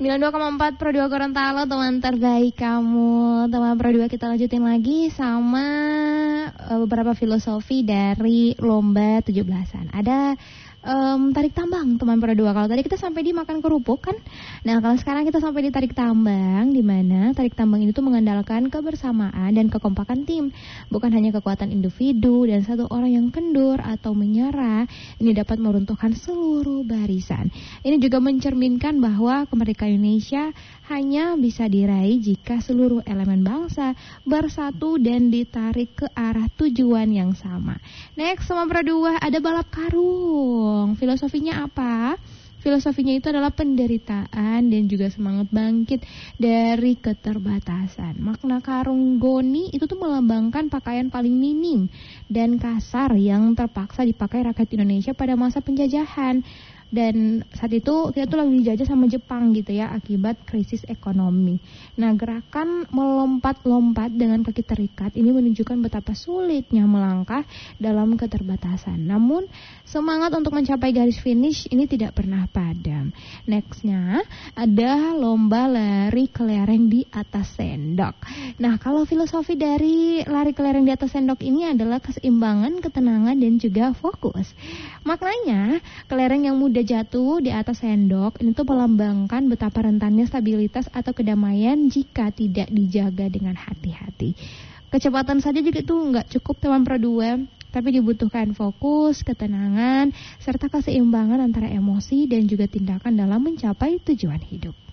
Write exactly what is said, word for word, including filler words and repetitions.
sembilan puluh dua koma empat Pro dua Gorontalo, teman terbaik kamu. Teman Pro dua, kita lanjutin lagi sama uh, beberapa filosofi dari lomba tujuh belasan. Ada Um, tarik tambang, teman Pro dua. Kalau tadi kita sampai di makan kerupuk kan. Nah, kalau sekarang kita sampai di tarik tambang, di mana tarik tambang itu mengandalkan kebersamaan dan kekompakan tim. Bukan hanya kekuatan individu dan satu orang yang kendur atau menyerah, ini dapat meruntuhkan seluruh barisan. Ini juga mencerminkan bahwa kemerdekaan Indonesia hanya bisa diraih jika seluruh elemen bangsa bersatu dan ditarik ke arah tujuan yang sama. Next, teman Pro dua, ada balap karung. Filosofinya apa? Filosofinya itu adalah penderitaan dan juga semangat bangkit dari keterbatasan. Makna karung goni itu tuh melambangkan pakaian paling minim dan kasar yang terpaksa dipakai rakyat Indonesia pada masa penjajahan. Dan saat itu kita tuh lagi dijajah sama Jepang gitu ya, akibat krisis ekonomi. Nah, gerakan melompat-lompat dengan kaki terikat ini menunjukkan betapa sulitnya melangkah dalam keterbatasan. Namun semangat untuk mencapai garis finish ini tidak pernah padam. Nextnya ada lomba lari kelereng di atas sendok. Nah, kalau filosofi dari lari kelereng di atas sendok ini adalah keseimbangan, ketenangan, dan juga fokus. Maknanya, kelereng yang mudah jatuh di atas sendok ini tuh melambangkan betapa rentannya stabilitas atau kedamaian jika tidak dijaga dengan hati-hati. Kecepatan saja juga itu nggak cukup, teman Pro dua, tapi dibutuhkan fokus, ketenangan, serta keseimbangan antara emosi dan juga tindakan dalam mencapai tujuan hidup.